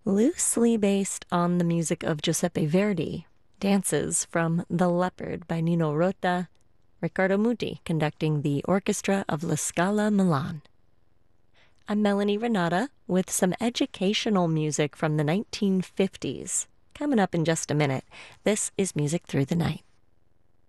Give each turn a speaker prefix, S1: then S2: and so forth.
S1: loosely based on the music of Giuseppe Verdi. Dances from The Leopard by Nino Rota, Riccardo Muti conducting the orchestra of La Scala Milan. I'm Melanie Renata with some educational music from the 1950s. Coming up in just a minute, this is Music Through the Night.